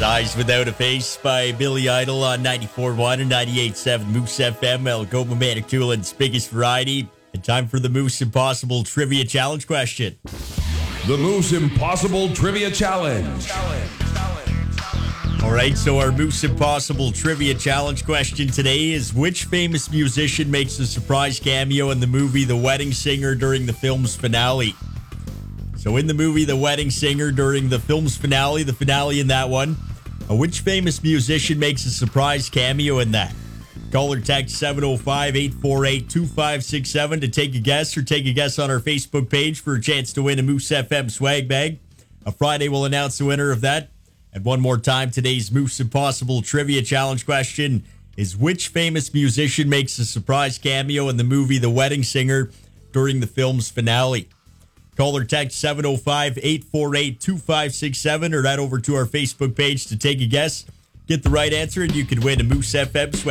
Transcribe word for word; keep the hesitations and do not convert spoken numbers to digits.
Eyes Without a Face by Billy Idol on ninety-four point one and ninety-eight point seven Moose F M, Algoma Manitoulин's biggest variety. And time for the Moose Impossible Trivia Challenge question. The Moose Impossible Trivia Challenge. All right, so our Moose Impossible Trivia Challenge question today is, which famous musician makes a surprise cameo in the movie The Wedding Singer during the film's finale? So in the movie The Wedding Singer during the film's finale, the finale in that one, uh, which famous musician makes a surprise cameo in that? Call or text seven oh five, eight four eight, two five six seven to take a guess, or take a guess on our Facebook page for a chance to win a Moose F M swag bag. A Friday we'll announce the winner of that. And one more time, today's Moose Impossible Trivia Challenge question is, which famous musician makes a surprise cameo in the movie The Wedding Singer during the film's finale? Call or text seven oh five, eight four eight, two five six seven or head over to our Facebook page to take a guess. Get the right answer and you can win a Moose F M swag.